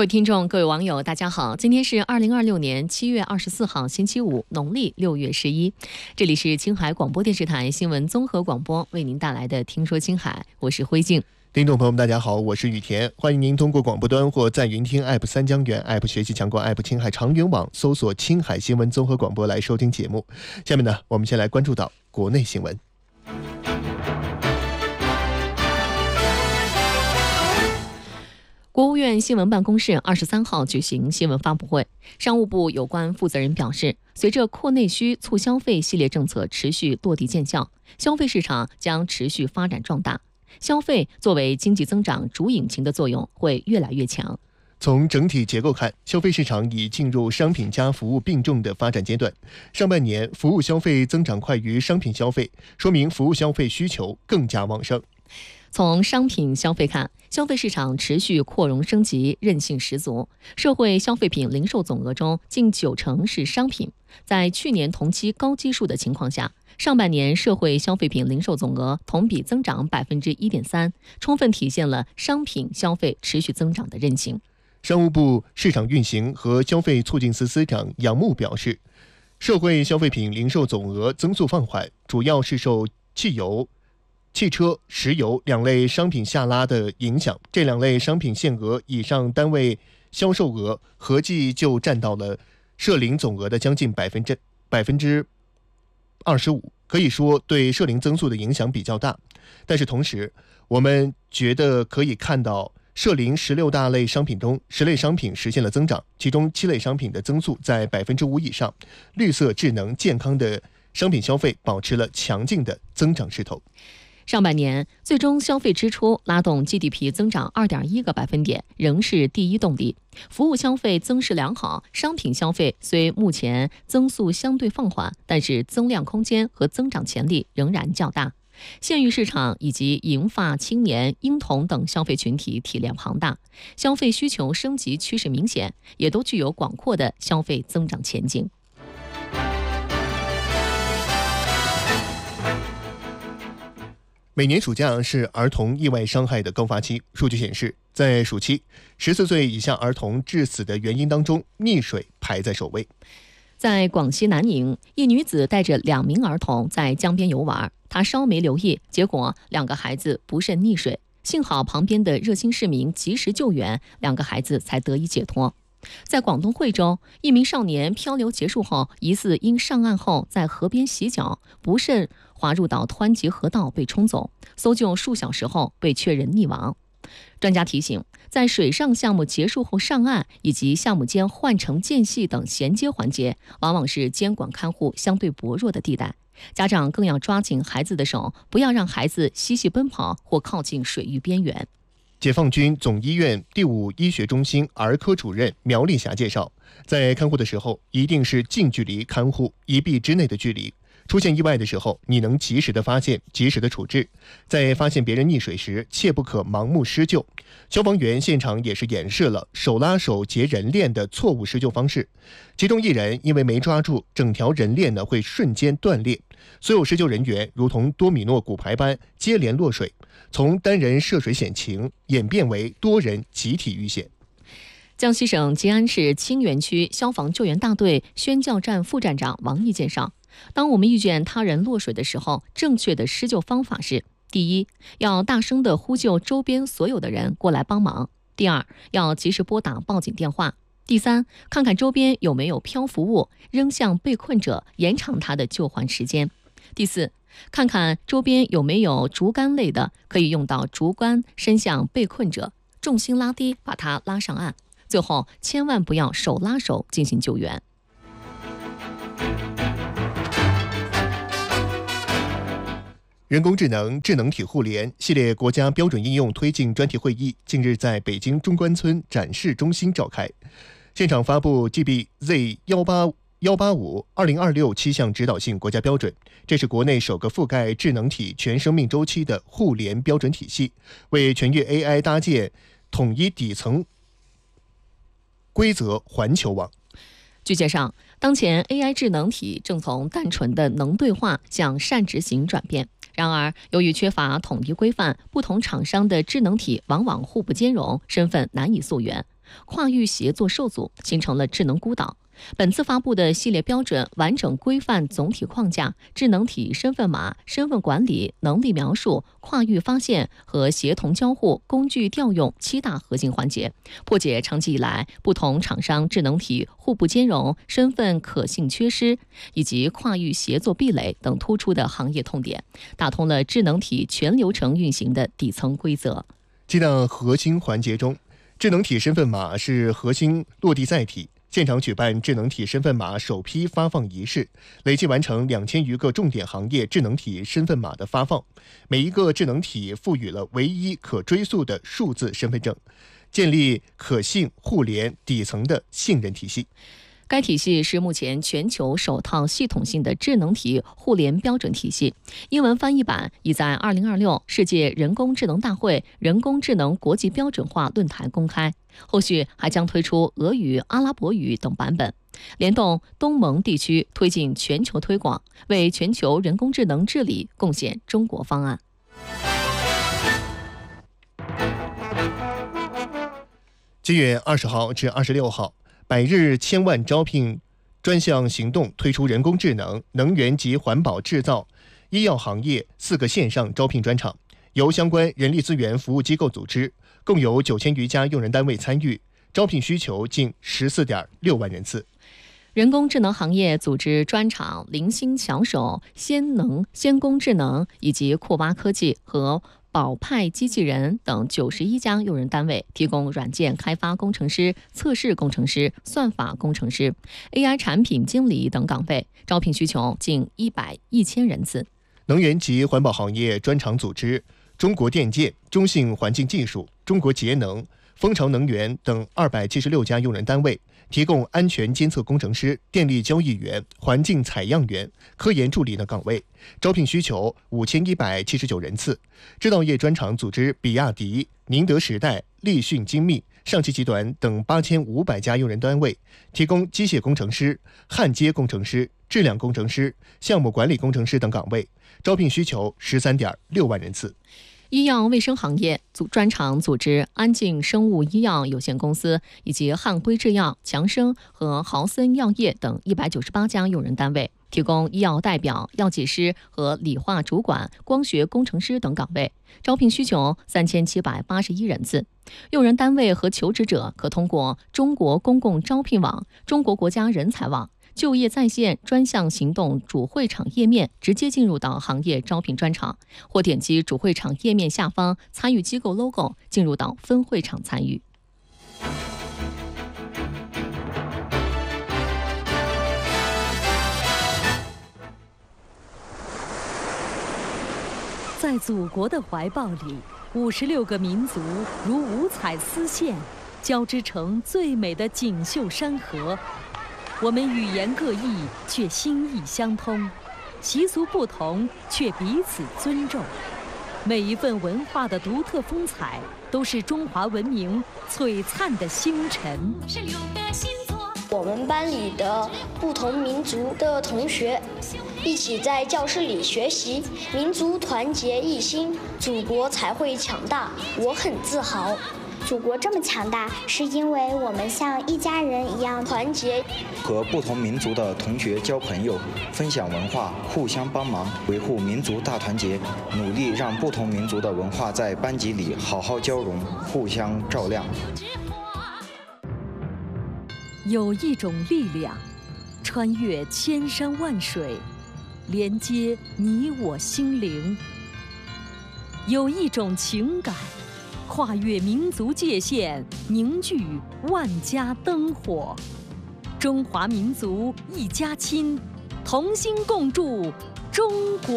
位听众、各位网友，大家好！今天是2026年7月24号，星期五，农历6月11。这里是青海广播电视台新闻综合广播为您带来的《听说青海》，我是辉静。 听众朋友们，大家好，我是雨田，欢迎您通过广播端或在云听 App 三江源 App 学习强国 App 青海长云网搜索青海新闻综合广播来收听节目。下面呢，我们先来关注到国内新闻。 国务院新闻办公室23号举行新闻发布会，商务部有关负责人表示，随着扩内需、促消费系列政策持续落地见效，消费市场将持续发展壮大，消费作为经济增长主引擎的作用会越来越强。 从整体结构看，消费市场已进入商品加服务并重的发展阶段。上半年服务消费增长快于商品消费，说明服务消费需求更加旺盛。 从商品消费看，消费市场持续扩容升级，韧性十足。社会消费品零售总额中近90%是商品。在去年同期高基数的情况下，上半年社会消费品零售总额同比增长1.3%，充分体现了商品消费持续增长的韧性。 商务部市场运行和消费促进司司长杨牧表示，社会消费品零售总额增速放缓，主要是受汽油、汽车、石油两类商品下拉的影响，这两类商品限额以上单位销售额合计就占到了社零总额的将近25%，可以说对社零增速的影响比较大。但是同时，我们觉得可以看到社零16大类商品中，10类商品实现了增长，其中7类商品的增速在5%以上，绿色、智能、健康的商品消费保持了强劲的增长势头。 上半年最终消费支出拉动 GDP 增长2.1个百分点，仍是第一动力。服务消费增势良好，商品消费虽目前增速相对放缓，但是增量空间和增长潜力仍然较大。县域市场以及银发、青年、婴童等消费群体体量庞大，消费需求升级趋势明显，也都具有广阔的消费增长前景。 每年暑假是儿童意外伤害的高发期。数据显示，在暑期，14岁以下儿童致死的原因当中，溺水排在首位。 在广西南宁，一女子带着2名儿童在江边游玩，她稍没留意，结果2个孩子不慎溺水，幸好旁边的热心市民及时救援，2个孩子才得以解脱。在广东惠州，一名少年漂流结束后，疑似因上岸后在河边洗脚，不慎滑入到湍急河道被冲走，搜救数小时后被确认溺亡。专家提醒，在水上项目结束后上岸以及项目间换乘间隙等衔接环节，往往是监管看护相对薄弱的地带，家长更要抓紧孩子的手，不要让孩子嬉戏奔跑或靠近水域边缘。 解放军总医院第5医学中心儿科主任苗丽霞介绍，在看护的时候，一定是近距离看护，1臂之内的距离。出现意外的时候，你能及时的发现，及时的处置。在发现别人溺水时，切不可盲目施救。消防员现场也是演示了手拉手结人链的错误施救方式，其中1人因为没抓住，整条人链呢会瞬间断裂。所有施救人员如同多米诺骨牌般接连落水，从单人涉水险情演变为多人集体遇险。 江西省吉安市清源区消防救援大队宣教站副站长王毅介绍，当我们遇见他人落水的时候，正确的施救方法是：第一，要大声地呼救周边所有的人过来帮忙；第二，要及时拨打报警电话；第三，看看周边有没有漂浮物，扔向被困者，延长他的救援时间；第四，看看周边有没有竹竿类的，可以用到竹竿伸向被困者，重心拉低，把他拉上岸。最后，千万不要手拉手进行救援。 人工智能、智能体互联系列国家标准应用推进专题会议近日在北京中关村展示中心召开，现场发布 GB-Z185-2026 7项指导性国家标准，这是国内首个覆盖智能体全生命周期的互联标准体系，为全域 AI 搭建统一底层规则环球网。 据介绍，当前 AI 智能体正从单纯的能对话向善执行转变。然而，由于缺乏统一规范，不同厂商的智能体往往互不兼容，身份难以溯源。 跨域协作受阻，形成了智能孤岛。本次发布的系列标准完整规范总体框架、智能体身份码、身份管理、能力描述、跨域发现和协同交互、工具调用7大核心环节，破解长期以来不同厂商智能体互不兼容、身份可信缺失以及跨域协作壁垒等突出的行业痛点，打通了智能体全流程运行的底层规则。 7大核心环节中，智能体身份码是核心落地载体。现场举办智能体身份码首批发放仪式，累计完成2000余个重点行业智能体身份码的发放。每一个智能体赋予了唯一可追溯的数字身份证，建立可信互联底层的信任体系。 该体系是目前全球首套系统性的智能体互联标准体系，英文翻译版已在2026世界人工智能大会人工智能国际标准化论坛公开，后续还将推出俄语、阿拉伯语等版本，联动东盟地区推进全球推广，为全球人工智能治理贡献中国方案。 7月20号至26号，100日千万招聘专项行动推出人工智能、能源及环保、制造、医药行业4个线上招聘专场，由相关人力资源服务机构组织，共有9000余家用人单位参与，招聘需求近14.6万人次。 人工智能行业组织专场零星巧手、先工智能以及库巴科技和宝派机器人等91家用人单位提供软件开发工程师、测试工程师、算法工程师、AI 产品经理等岗位，招聘需求近1000人次。 能源及环保行业专场组织中国电建、中信环境技术、中国节能、蜂巢能源等276家用人单位提供安全监测工程师、电力交易员、环境采样员、科研助理等岗位，招聘需求5179人次。制造业专场组织比亚迪、宁德时代、立讯精密、上汽集团等8500家用人单位提供机械工程师、焊接工程师、质量工程师、项目管理工程师等岗位，招聘需求13.6万人次。 医药卫生行业专场组织安进生物医药有限公司以及汉辉制药、强生和豪森药业等198家用人单位，提供医药代表、药剂师和理化主管、光学工程师等岗位，招聘需求3781人次。用人单位和求职者可通过中国公共招聘网、中国国家人才网、就业在线专项行动主会场页面直接进入到行业招聘专场，或点击主会场页面下方参与机构 logo 进入到分会场参与。 在祖国的怀抱里，56个民族如五彩丝线，交织成最美的锦绣山河。我们语言各异，却心意相通；习俗不同，却彼此尊重。每一份文化的独特风采，都是中华文明璀璨的星辰。 我们班里的不同民族的同学一起在教室里学习，民族团结一心，祖国才会强大。我很自豪。 祖国这么强大，是因为我们像一家人一样团结。 和不同民族的同学交朋友，分享文化，互相帮忙，维护民族大团结，努力让不同民族的文化在班级里好好交融，互相照亮。 有一种力量，穿越千山万水，连接你我心灵；有一种情感，跨越民族界限，凝聚万家灯火。中华民族一家亲，同心共筑中国。